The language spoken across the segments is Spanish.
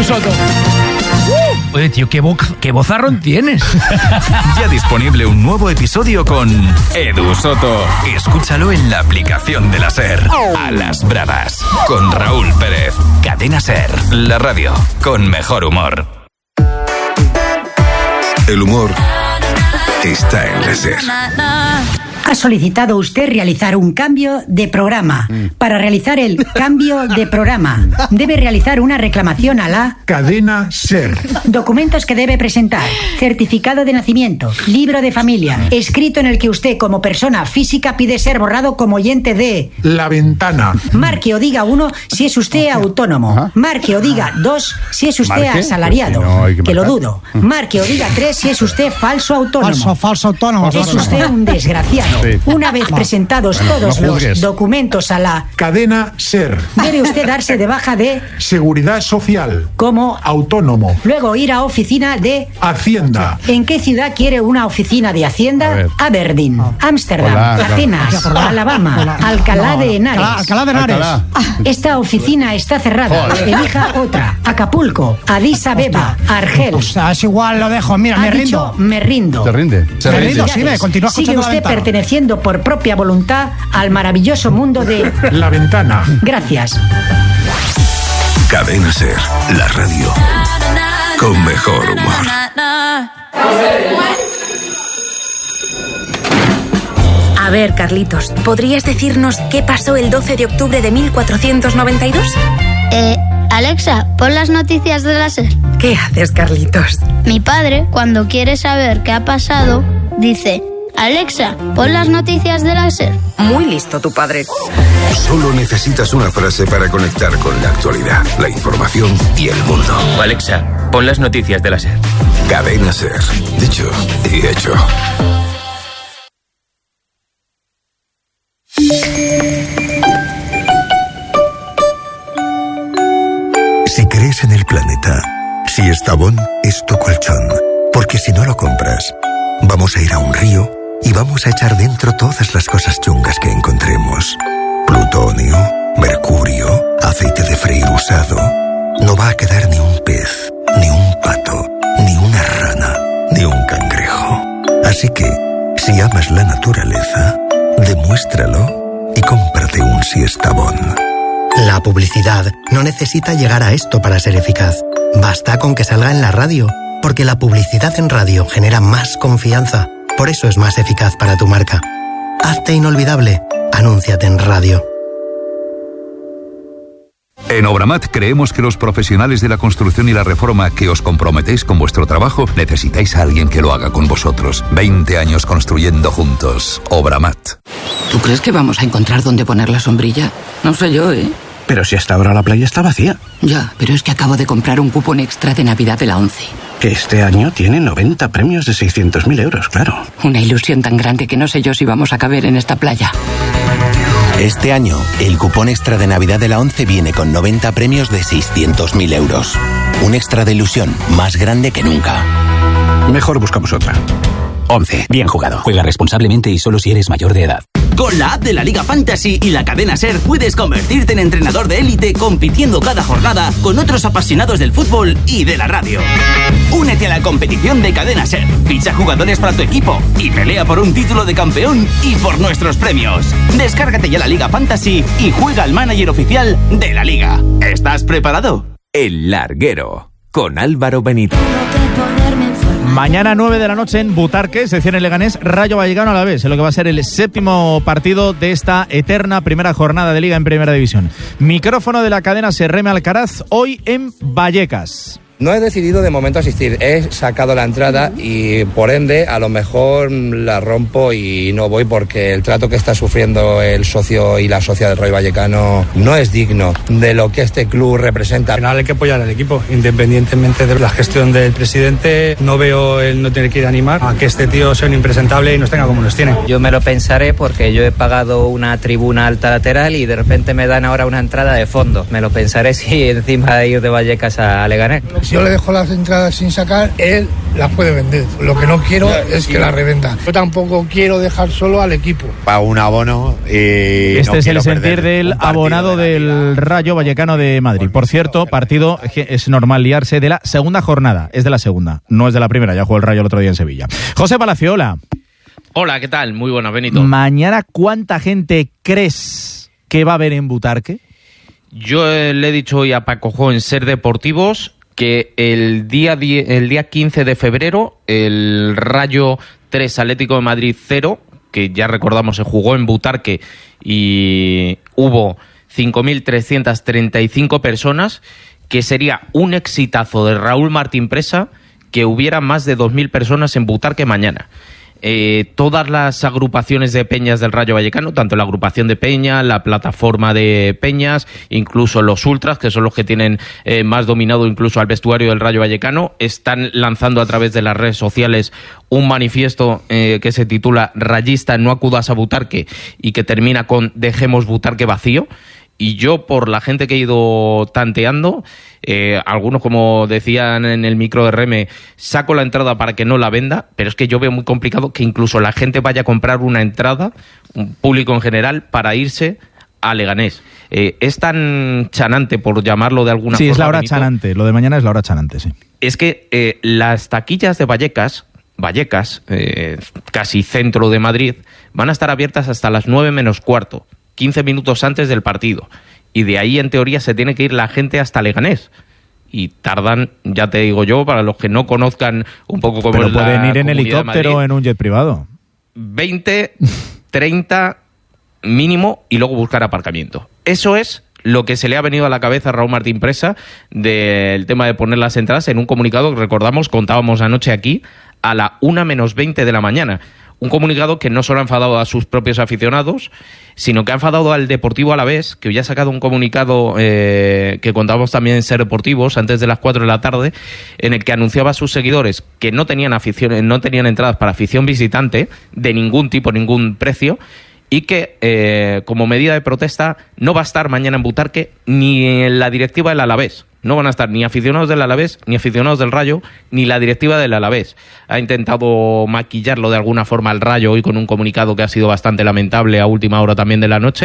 Edu Soto. Oye, tío, qué vozarrón tienes. Ya disponible un nuevo episodio con Edu Soto. Escúchalo en la aplicación de la SER. A las bravas, con Raúl Pérez. Cadena SER, la radio con mejor humor. El humor está en la SER. Ha solicitado usted realizar un cambio de programa. Para realizar el cambio de programa, debe realizar una reclamación a la Cadena SER. Documentos que debe presentar: certificado de nacimiento, libro de familia, escrito en el que usted como persona física pide ser borrado como oyente de La Ventana. Marque o diga 1 si es usted autónomo. Marque o diga 2 si es usted asalariado. Que lo dudo. Marque o diga 3 si es usted falso autónomo. Falso autónomo. Es usted un desgraciado. Sí. Una vez presentados todos los documentos a la Cadena SER. debe usted darse de baja de Seguridad Social. como Autónomo. luego ir a oficina de Hacienda. ¿En qué ciudad quiere una oficina de Hacienda? Aberdeen, Ámsterdam, Atenas, Alabama, Alcalá de Henares. Alcalá de Henares. Esta oficina está cerrada. Elija otra. Acapulco, Addis Abeba, Argel. O sea, es igual, lo dejo. Mira, me rindo. Me rindo. ¿Te rinde? Me rindo, sí, continúa Sigue escuchando usted La Ventana. perteneciendo por propia voluntad al maravilloso mundo de La Ventana. Gracias. Cadena SER, la radio con mejor humor. A ver, Carlitos, ¿podrías decirnos qué pasó el 12 de octubre de 1492? Alexa, pon las noticias de la SER. ¿Qué haces, Carlitos? Mi padre, cuando quiere saber qué ha pasado, dice: Alexa, pon las noticias de la SER. Muy listo tu padre. Solo necesitas una frase para conectar con la actualidad, la información y el mundo. Alexa, pon las noticias de la SER. Cadena SER. Dicho y hecho. Si crees en el planeta, si Estabón es tu colchón, porque si no lo compras, vamos a ir a un río y vamos a echar dentro todas las cosas chungas que encontremos. Plutonio, mercurio, aceite de freír usado. No va a quedar ni un pez, ni un pato, ni una rana, ni un cangrejo. Así que, si amas la naturaleza, demuéstralo y cómprate un Siestabón. La publicidad no necesita llegar a esto para ser eficaz. Basta con que salga en la radio, porque la publicidad en radio genera más confianza. Por eso es más eficaz para tu marca. Hazte inolvidable. Anúnciate en radio. En Obramat creemos que los profesionales de la construcción y la reforma que os comprometéis con vuestro trabajo necesitáis a alguien que lo haga con vosotros. 20 años construyendo juntos. Obramat. ¿Tú crees que vamos a encontrar dónde poner la sombrilla? No sé yo, ¿eh? Pero si hasta ahora la playa está vacía. Ya, pero es que acabo de comprar un cupón extra de Navidad de la ONCE. Que este año tiene 90 premios de 600.000 euros, claro. Una ilusión tan grande que no sé yo si vamos a caber en esta playa. Este año, el cupón extra de Navidad de la ONCE viene con 90 premios de 600.000 euros. Un extra de ilusión más grande que nunca. Mejor buscamos otra. ONCE. Bien jugado. Juega responsablemente y solo si eres mayor de edad. Con la app de la Liga Fantasy y la cadena SER puedes convertirte en entrenador de élite compitiendo cada jornada con otros apasionados del fútbol y de la radio. Únete a la competición de cadena SER, ficha jugadores para tu equipo y pelea por un título de campeón y por nuestros premios. Descárgate ya la Liga Fantasy y juega al manager oficial de la Liga. ¿Estás preparado? El Larguero, con Álvaro Benito. Mañana 9 de la noche en Butarque, sección en Leganés, Rayo Vallecano a la vez, en lo que va a ser el 7º partido de esta eterna primera jornada de Liga en Primera División. Micrófono de la cadena SER, Reme Alcaraz, hoy en Vallecas. No he decidido de momento asistir, he sacado la entrada y por ende a lo mejor la rompo y no voy porque el trato que está sufriendo el socio y la socia del Rayo Vallecano no es digno de lo que este club representa. Al final hay que apoyar al equipo, independientemente de la gestión del presidente. No veo el no tener que ir a animar a que este tío sea un impresentable y nos tenga como nos tiene. Yo me lo pensaré porque yo he pagado una tribuna alta lateral y de repente me dan ahora una entrada de fondo. Me lo pensaré si encima de ir de Vallecas a Leganés. Si yo le dejo las entradas sin sacar, él las puede vender. Lo que no quiero es que las revenda. Yo tampoco quiero dejar solo al equipo. Pago un abono y este es el sentir del abonado del Rayo Vallecano de Madrid. Por cierto, partido que es normal liarse de la segunda jornada. Es de la segunda, no es de la primera. Ya jugó el Rayo el otro día en Sevilla. José Palacio, hola. Hola, ¿qué tal? Muy buenas, Benito. Mañana, ¿cuánta gente crees que va a haber en Butarque? Yo le he dicho hoy a Paco Jo en Ser Deportivos que el día 15 de febrero el Rayo 3, Atlético de Madrid 0, que ya recordamos se jugó en Butarque y hubo 5.335 personas, que sería un exitazo de Raúl Martín Presa que hubiera más de 2.000 personas en Butarque mañana. Todas las agrupaciones de peñas del Rayo Vallecano, tanto la agrupación de peña, la plataforma de peñas, incluso los ultras, que son los que tienen más dominado incluso al vestuario del Rayo Vallecano, están lanzando a través de las redes sociales un manifiesto que se titula Rayista, no acudas a Butarque, y que termina con Dejemos Butarque vacío. Y yo, por la gente que he ido tanteando, algunos, como decían en el micro de Reme, saco la entrada para que no la venda, pero es que yo veo muy complicado que incluso la gente vaya a comprar una entrada, un público en general, para irse a Leganés. Es tan chanante, por llamarlo de alguna forma. Sí, es la hora chanante. Lo de mañana es la hora chanante, sí. Es que las taquillas de Vallecas, casi centro de Madrid, van a estar abiertas hasta las 9 menos cuarto. 15 minutos antes del partido, y de ahí en teoría se tiene que ir la gente hasta Leganés, y tardan, ya te digo yo, para los que no conozcan un poco cómo pero es la pueden ir en helicóptero o en un jet privado. 20, 30 mínimo, y luego buscar aparcamiento. Eso es lo que se le ha venido a la cabeza a Raúl Martín Presa del tema de poner las entradas en un comunicado que, recordamos, contábamos anoche aquí a la 1 menos 20 de la mañana. Un comunicado que no solo ha enfadado a sus propios aficionados, sino que ha enfadado al Deportivo Alavés, que hoy ha sacado un comunicado que contábamos también en Ser Deportivos antes de las 4 de la tarde, en el que anunciaba a sus seguidores que no tenían entradas para afición visitante de ningún tipo, ningún precio, y que como medida de protesta no va a estar mañana en Butarque ni en la directiva del Alavés. No van a estar ni aficionados del Alavés, ni aficionados del Rayo, ni la directiva del Alavés. Ha intentado maquillarlo de alguna forma el Rayo hoy con un comunicado que ha sido bastante lamentable a última hora también de la noche.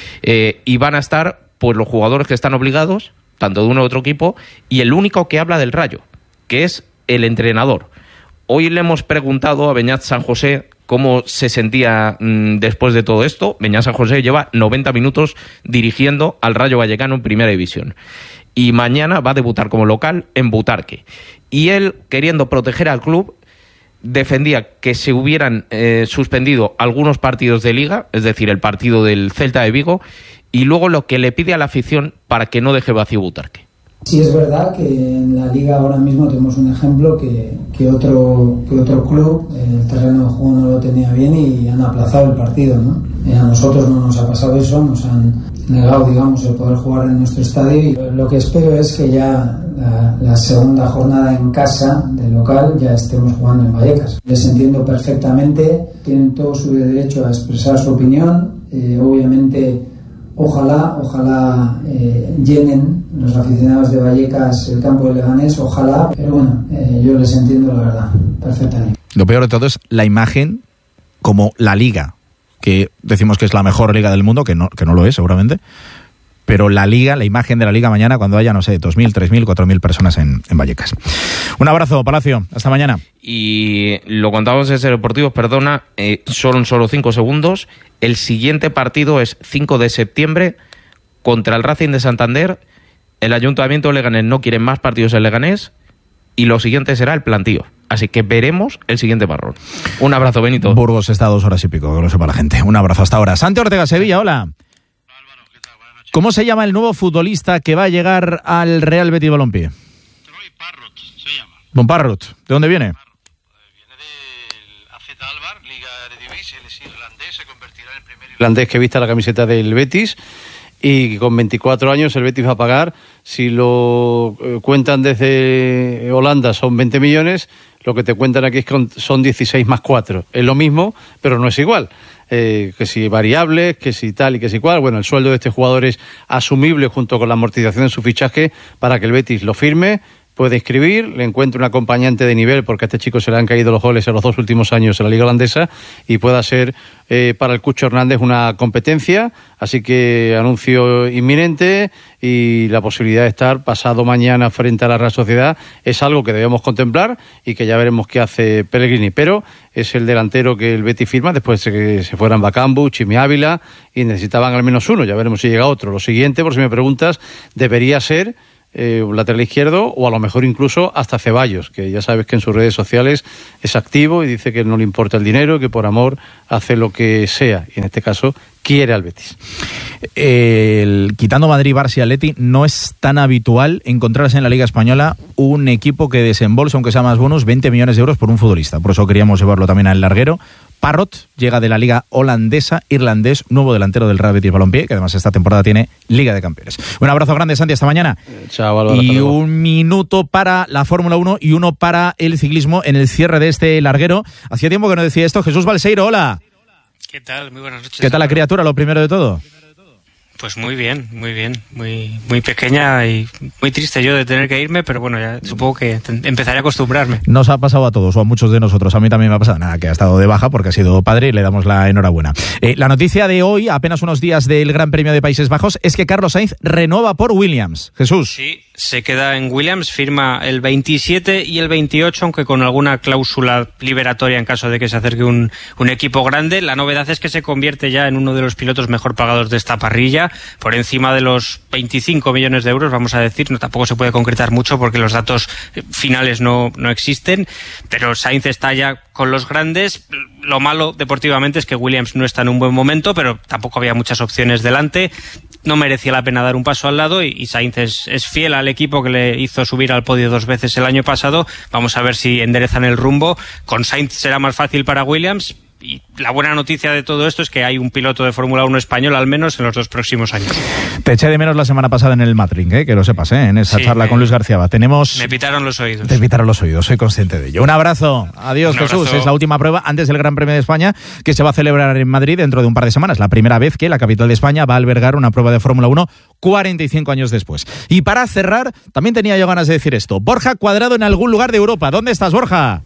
Y van a estar pues los jugadores que están obligados, tanto de uno u otro equipo, y el único que habla del Rayo, que es el entrenador. Hoy le hemos preguntado a Beñat San José cómo se sentía después de todo esto. Beñat San José lleva 90 minutos dirigiendo al Rayo Vallecano en Primera División. Y mañana va a debutar como local en Butarque. Y él, queriendo proteger al club, defendía que se hubieran suspendido algunos partidos de Liga, es decir, el partido del Celta de Vigo, y luego lo que le pide a la afición para que no deje vacío Butarque. Sí, es verdad que en la Liga ahora mismo tenemos un ejemplo que otro club, el terreno de juego no lo tenía bien y han aplazado el partido, ¿no? A nosotros no nos ha pasado eso, nos han negado, digamos, el poder jugar en nuestro estadio, y lo que espero es que ya la segunda jornada en casa, de local, ya estemos jugando en Vallecas. Les entiendo perfectamente, tienen todo su derecho a expresar su opinión, obviamente. Ojalá llenen los aficionados de Vallecas el campo de Leganés, ojalá, pero bueno, yo les entiendo la verdad perfectamente. Lo peor de todo es la imagen como la Liga, que decimos que es la mejor liga del mundo, que no lo es seguramente, pero la imagen de la Liga mañana cuando haya, no sé, 2.000, 3.000, 4.000 personas en Vallecas. Un abrazo, Palacio, hasta mañana. Y lo contamos en Ser Deportivos, perdona, son solo 5 segundos. El siguiente partido es 5 de septiembre contra el Racing de Santander. El Ayuntamiento de Leganés no quiere más partidos en Leganés y lo siguiente será el plantío. Así que veremos el siguiente marrón. Un abrazo, Benito. Burgos está 2 horas y pico, que lo sepa la gente. Un abrazo hasta ahora. Santi Ortega, Sevilla, hola. ¿Cómo se llama el nuevo futbolista que va a llegar al Real Betis Balompié? Troy Parrott se llama. Don Parrott, ¿de dónde viene? Viene del AZ Alkmaar, Liga Eredivisie, él es irlandés, se convertirá en el primer irlandés que vista la camiseta del Betis, y con 24 años el Betis va a pagar, si lo cuentan desde Holanda son 20 millones, lo que te cuentan aquí es que son 16 más 4. Es lo mismo, pero no es igual. Que si variables, que si tal y que si cual. Bueno, el sueldo de este jugador es asumible junto con la amortización de su fichaje para que el Betis lo firme puede inscribir, le encuentre un acompañante de nivel, porque a este chico se le han caído los goles en los 2 últimos años en la Liga Holandesa, y pueda ser para el Cucho Hernández una competencia. Así que anuncio inminente, y la posibilidad de estar pasado mañana frente a la Real Sociedad es algo que debemos contemplar y que ya veremos qué hace Pellegrini. Pero es el delantero que el Betis firma después de que se fueran Bakambu, Chimi Ávila, y necesitaban al menos uno. Ya veremos si llega otro. Lo siguiente, por si me preguntas, debería ser un lateral izquierdo, o a lo mejor incluso hasta Ceballos, que ya sabes que en sus redes sociales es activo y dice que no le importa el dinero, que por amor hace lo que sea, y en este caso quiere al Betis. Quitando Madrid, Barça y Atleti, no es tan habitual encontrarse en la Liga Española un equipo que desembolsa, aunque sea más bonus, 20 millones de euros por un futbolista. Por eso queríamos llevarlo también al larguero. Parrot llega de la Liga Holandesa, irlandés, nuevo delantero del Real Betis Balompié, que además esta temporada tiene Liga de Campeones. Un abrazo grande, Santi, hasta mañana. Chao, Álvaro, y un minuto para la Fórmula 1 y uno para el ciclismo en el cierre de este larguero. Hacía tiempo que no decía esto. Jesús Balseiro, hola. ¿Qué tal? Muy buenas noches. ¿Qué tal la criatura, lo primero de todo? Pues muy bien, muy pequeña y muy triste yo de tener que irme, pero bueno, ya supongo que empezaré a acostumbrarme. Nos ha pasado a todos, o a muchos de nosotros. A mí también me ha pasado, nada, que ha estado de baja porque ha sido padre, y le damos la enhorabuena. La noticia de hoy, apenas unos días del Gran Premio de Países Bajos, es que Carlos Sainz renueva por Williams. Jesús. Sí, se queda en Williams, firma el 27 y el 28, aunque con alguna cláusula liberatoria en caso de que se acerque un equipo grande. La novedad es que se convierte ya en uno de los pilotos mejor pagados de esta parrilla, por encima de los 25 millones de euros, vamos a decir. No, tampoco se puede concretar mucho porque los datos finales no existen, pero Sainz está ya con los grandes. Lo malo deportivamente es que Williams no está en un buen momento, pero tampoco había muchas opciones delante. No merecía la pena dar un paso al lado, y Sainz es fiel al equipo que le hizo subir al podio 2 veces el año pasado. Vamos a ver si enderezan el rumbo. Con Sainz será más fácil para Williams, y la buena noticia de todo esto es que hay un piloto de Fórmula 1 español al menos en los 2 próximos años. Te eché de menos la semana pasada en el Matring, que lo sepas, en esa charla con Luis García. Me pitaron los oídos. Te pitaron los oídos, soy consciente de ello. Un abrazo. Adiós, Jesús. Es la última prueba antes del Gran Premio de España, que se va a celebrar en Madrid dentro de un par de semanas. La primera vez que la capital de España va a albergar una prueba de Fórmula 1 45 años después. Y para cerrar, también tenía yo ganas de decir esto. Borja Cuadrado en algún lugar de Europa. ¿Dónde estás, Borja?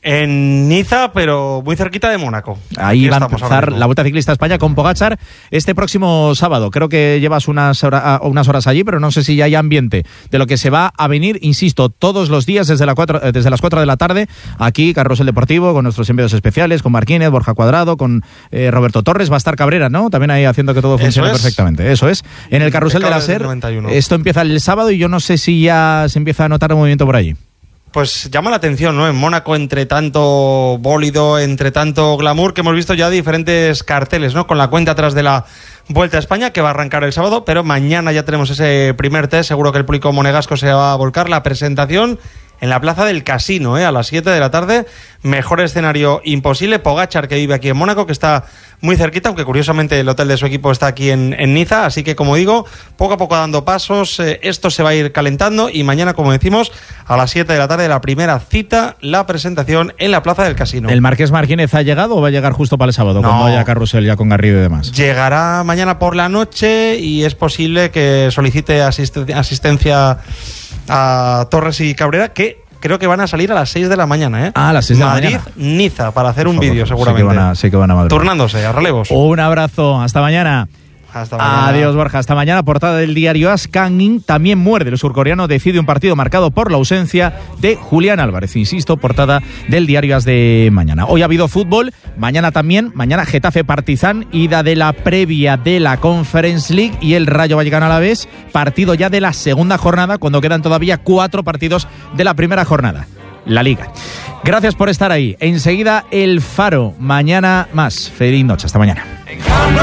En Niza, pero muy cerquita de Mónaco. Ahí va a empezar la Vuelta Ciclista a España con Pogačar este próximo sábado. Creo que llevas unas horas allí, pero no sé si ya hay ambiente de lo que se va a venir, insisto, todos los días desde las 4 de la tarde, aquí, Carrusel Deportivo, con nuestros enviados especiales, con Marquínez, Borja Cuadrado, con Roberto Torres. Va a estar Cabrera, ¿no? También ahí haciendo que todo funcione perfectamente. Eso es. En el Carrusel de la SER, esto empieza el sábado, y yo no sé si ya se empieza a notar un movimiento por allí. Pues llama la atención, ¿no? En Mónaco, entre tanto bólido, entre tanto glamour, que hemos visto ya diferentes carteles, ¿no? Con la cuenta atrás de la Vuelta a España, que va a arrancar el sábado, pero mañana ya tenemos ese primer test. Seguro que el público monegasco se va a volcar. La presentación en la Plaza del Casino, a las 7 de la tarde. Mejor escenario imposible. Pogačar, que vive aquí en Mónaco, que está muy cerquita, aunque curiosamente el hotel de su equipo está aquí en Niza. Así que, como digo, poco a poco dando pasos. Esto se va a ir calentando, y mañana, como decimos, a las 7 de la tarde, la primera cita, la presentación en la Plaza del Casino. ¿El Marqués Marquínez ha llegado o va a llegar justo para el sábado, cuando haya carrusel ya con Garrido y demás? Llegará mañana por la noche, y es posible que solicite asistencia a Torres y Cabrera, que creo que van a salir a las 6 de la mañana, a las 6 de la mañana. Madrid-Niza, para hacer un vídeo seguramente. Sí que van a madrugar. Turnándose a relevos. Un abrazo, hasta mañana. Hasta mañana. Adiós, Borja. Hasta mañana. Portada del diario AS. Kang-in también muerde. El surcoreano decide un partido marcado por la ausencia de Julián Álvarez. Insisto, portada del diario AS de mañana. Hoy ha habido fútbol. Mañana también. Mañana Getafe Partizan. Ida de la previa de la Conference League. Y el Rayo Vallecano Alavés. Partido ya de la segunda jornada, cuando quedan todavía 4 partidos de la primera jornada. La Liga. Gracias por estar ahí. Enseguida El Faro. Mañana más. Feliz noche. Hasta mañana.